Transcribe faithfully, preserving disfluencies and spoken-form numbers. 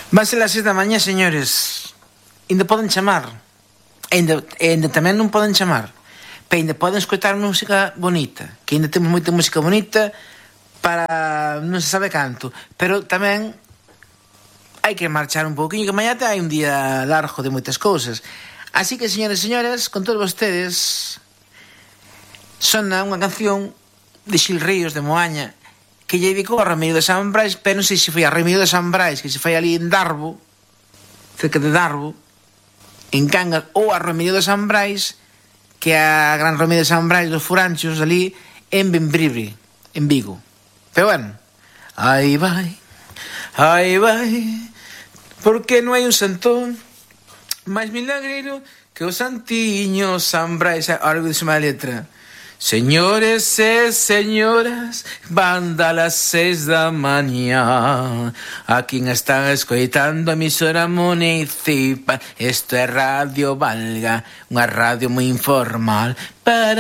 Van ser as seis da mañá, señores. Ainda poden chamar. Ainda, ainda tamén non poden chamar. Pero ainda poden escoitar música bonita. Que ainda temos moita música bonita para non se sabe canto. Pero tamén hai que marchar un pouquinho, que mañá hai un día largo de moitas cousas. Así que, señores e señoras, con todos vostedes, sona unha canción de Xil Ríos, de Moaña, que lle dedicou a Ramiro de San Brais, pero non sei se foi a Ramiro de San Brais, que se foi ali en Darbo, cerca de Darbo, en Cangas, ou a Ramiro de San Brais, que é a gran Ramiro de San Brais dos Furanchos, ali en Bembribre, en Vigo. Pero bueno, aí vai, aí vai, porque non hai un santón máis milagreiro que o santiño San Brais. Ahora vou dixer má letra. Señores e señoras, van a las seis da mañá. Aquí están escoitando a emisora municipal. Isto é Radio Valga, unha radio moi informal para